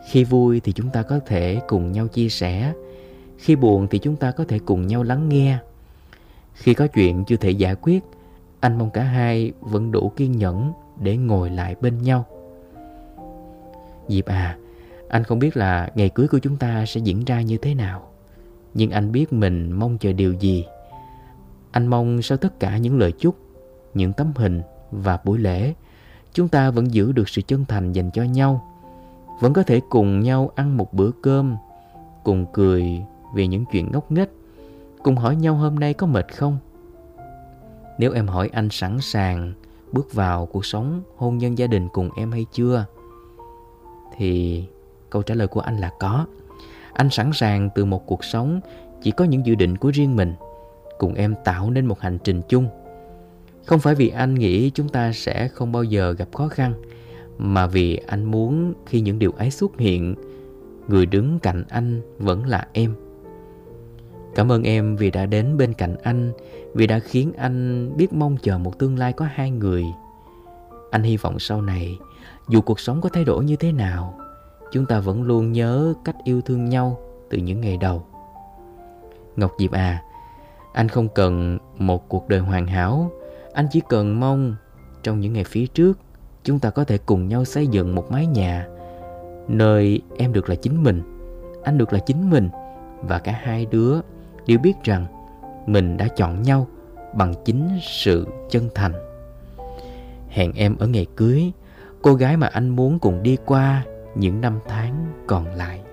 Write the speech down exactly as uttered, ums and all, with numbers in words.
Khi vui thì chúng ta có thể cùng nhau chia sẻ, khi buồn thì chúng ta có thể cùng nhau lắng nghe. Khi có chuyện chưa thể giải quyết, anh mong cả hai vẫn đủ kiên nhẫn để ngồi lại bên nhau. Diệp à, anh không biết là ngày cưới của chúng ta sẽ diễn ra như thế nào, nhưng anh biết mình mong chờ điều gì. Anh mong sau tất cả những lời chúc, những tấm hình và buổi lễ, chúng ta vẫn giữ được sự chân thành dành cho nhau, vẫn có thể cùng nhau ăn một bữa cơm, cùng cười vì những chuyện ngốc nghếch, cùng hỏi nhau hôm nay có mệt không. Nếu em hỏi anh sẵn sàng bước vào cuộc sống hôn nhân gia đình cùng em hay chưa, thì câu trả lời của anh là có. Anh sẵn sàng từ một cuộc sống chỉ có những dự định của riêng mình, cùng em tạo nên một hành trình chung. Không phải vì anh nghĩ chúng ta sẽ không bao giờ gặp khó khăn, mà vì anh muốn khi những điều ấy xuất hiện, người đứng cạnh anh vẫn là em. Cảm ơn em vì đã đến bên cạnh anh, vì đã khiến anh biết mong chờ một tương lai có hai người. Anh hy vọng sau này, dù cuộc sống có thay đổi như thế nào, chúng ta vẫn luôn nhớ cách yêu thương nhau từ những ngày đầu. Ngọc Diệp à, anh không cần một cuộc đời hoàn hảo. Anh chỉ cần mong trong những ngày phía trước, chúng ta có thể cùng nhau xây dựng một mái nhà, nơi em được là chính mình, anh được là chính mình, và cả hai đứa đều biết rằng mình đã chọn nhau bằng chính sự chân thành. Hẹn em ở ngày cưới, cô gái mà anh muốn cùng đi qua những năm tháng còn lại.